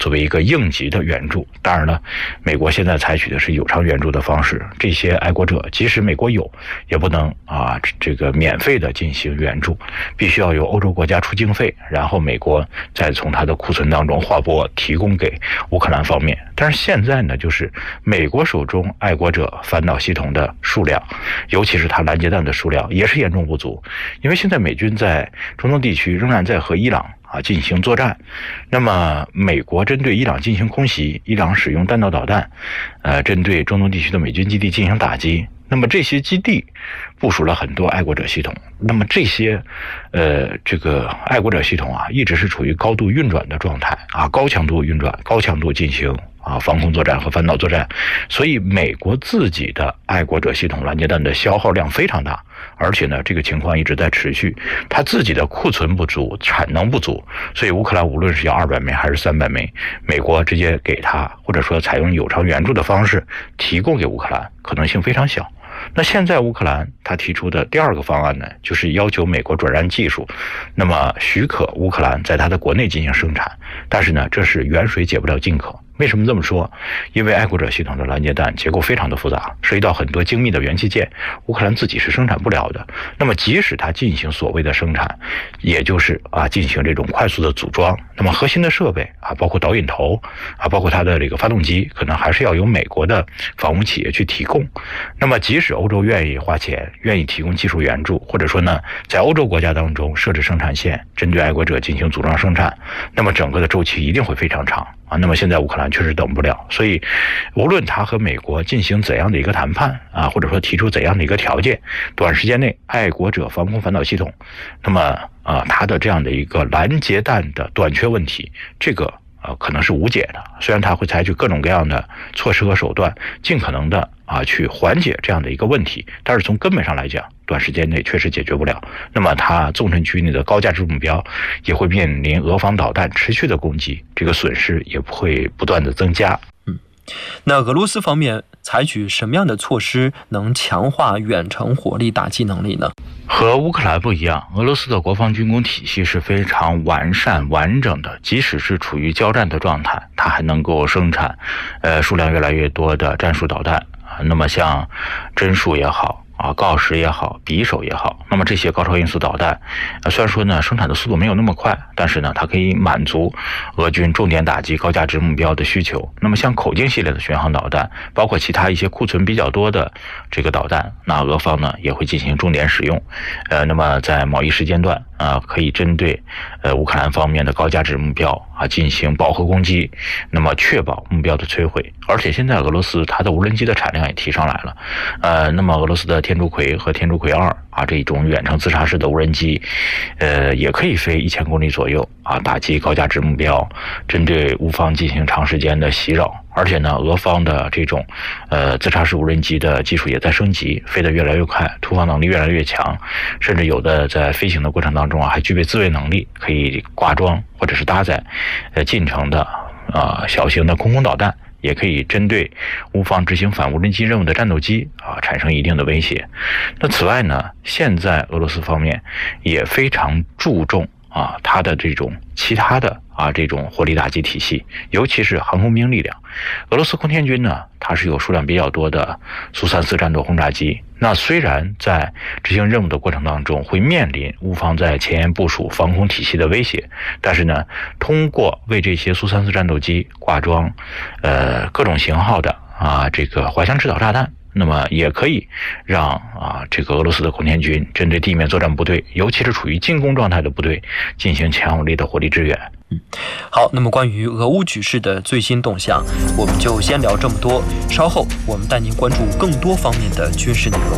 作为一个应急的援助。当然了，美国现在采取的是有偿援助的方式，这些爱国者即使美国有，也不能这个免费的进行援助，必须要由欧洲国家出经费，然后美国再从它的库存当中划拨提供给乌克兰方面。但是现在呢，就是美国手中爱国者反导系统的数量，尤其是它拦截弹的数量也是严重不足，因为现在美军在中东地区仍然在和伊朗进行作战。那么美国针对伊朗进行空袭，伊朗使用弹道导弹针对中东地区的美军基地进行打击，那么这些基地部署了很多爱国者系统，那么这些这个爱国者系统一直是处于高度运转的状态高强度运转，高强度进行防空作战和反导作战，所以美国自己的爱国者系统拦截弹的消耗量非常大，而且呢，这个情况一直在持续，它自己的库存不足，产能不足，所以乌克兰无论是要200枚还是300枚，美国直接给他，或者说采用有偿援助的方式提供给乌克兰，可能性非常小。那现在乌克兰他提出的第二个方案呢，就是要求美国转让技术，那么许可乌克兰在它的国内进行生产，但是呢，这是远水解不了近渴。为什么这么说？因为爱国者系统的拦截弹结构非常的复杂，涉及到很多精密的元器件，乌克兰自己是生产不了的。那么即使它进行所谓的生产，也就是进行这种快速的组装，那么核心的设备包括导引头包括它的这个发动机，可能还是要由美国的仿务企业去提供。那么即使欧洲愿意花钱，愿意提供技术援助，或者说呢，在欧洲国家当中设置生产线，针对爱国者进行组装生产，那么整个的周期一定会非常长那么现在乌克兰确实等不了，所以无论他和美国进行怎样的一个谈判或者说提出怎样的一个条件，短时间内爱国者防空反导系统，那么它的这样的一个拦截弹的短缺问题，这个可能是无解的。虽然他会采取各种各样的措施和手段，尽可能的去缓解这样的一个问题，但是从根本上来讲，短时间内确实解决不了。那么它纵深区域内的高价值目标也会面临俄方导弹持续的攻击，这个损失也会不断的增加。 那俄罗斯方面采取什么样的措施能强化远程火力打击能力呢？ 和乌克兰不一样，俄罗斯的国防军工体系是非常完善完整的，即使是处于交战的状态，它还能够生产数量越来越多的战术导弹那么像针数也好锆石也好，匕首也好，那么这些高超音速导弹虽然说呢生产的速度没有那么快，但是呢它可以满足俄军重点打击高价值目标的需求。那么像口径系列的巡航导弹，包括其他一些库存比较多的这个导弹，那俄方呢也会进行重点使用那么在某一时间段可以针对乌克兰方面的高价值目标进行饱和攻击，那么确保目标的摧毁。而且现在俄罗斯它的无人机的产量也提上来了那么俄罗斯的天竺葵和天竺葵2这种远程自杀式的无人机也可以飞1000公里左右打击高价值目标，针对乌方进行长时间的袭扰。而且呢，俄方的这种自杀式无人机的技术也在升级，飞得越来越快，突防能力越来越强，甚至有的在飞行的过程当中还具备自卫能力，可以挂装或者是搭载近程的小型的空导弹，也可以针对乌方执行反无人机任务的战斗机产生一定的威胁。那此外呢，现在俄罗斯方面也非常注重它的这种其他的这种火力打击体系，尤其是航空兵力量。俄罗斯空天军呢，它是有数量比较多的苏34战斗轰炸机。那虽然在执行任务的过程当中会面临乌方在前沿部署防空体系的威胁，但是呢，通过为这些苏34战斗机挂装各种型号的这个滑翔制导炸弹，那么也可以让这个俄罗斯的空天军针对地面作战部队，尤其是处于进攻状态的部队进行强有力的火力支援。 好，那么关于俄乌局势的最新动向，我们就先聊这么多。稍后我们带您关注更多方面的军事内容。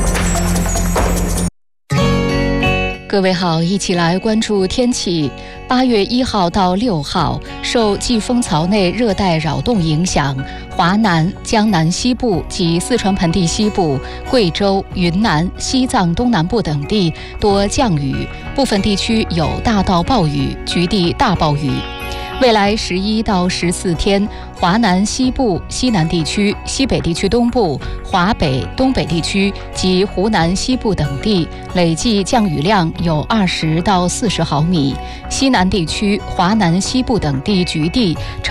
各位好，一起来关注天气。8月1号到6号，受季风槽内热带扰动影响，华南、江南西部及四川盆地西部、贵州、云南、西藏东南部等地多降雨，部分地区有大到暴雨，局地大暴雨。未来11到14天，华南西部、西南地区、西北地区东部、华北、东北地区及湖南西部等地累计降雨量有20到40毫米，西南地区、华南西部等地局地